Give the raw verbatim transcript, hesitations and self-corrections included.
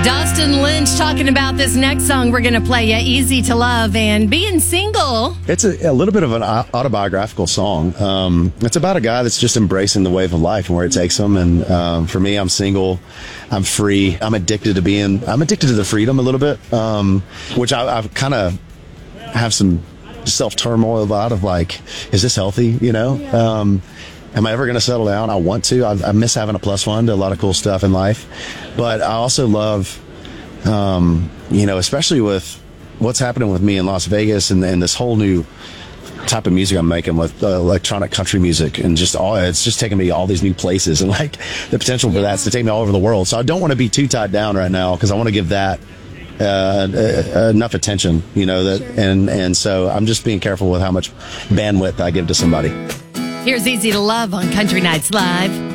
Dustin Lynch talking about this next song we're going to play, yeah, Easy to Love, and being single. It's a, a little bit of an autobiographical song. Um, it's about a guy that's just embracing the wave of life and where it takes him. And um, for me, I'm single. I'm free. I'm addicted to being, I'm addicted to the freedom a little bit, um, which I, I've kind of have some self-turmoil about of like, is this healthy, you know? Yeah. Um, am I ever going to settle down? I want to. I, I miss having a plus one to a lot of cool stuff in life. But I also love, um, you know, especially with what's happening with me in Las Vegas and, and this whole new type of music I'm making with uh, electronic country music and just all, it's just taking me all these new places, and like the potential for that's to take me all over the world. So I don't want to be too tied down right now because I want to give that Uh, uh, enough attention, you know, that, sure. and, and so I'm just being careful with how much bandwidth I give to somebody. Here's Easy to Love on Country Nights Live.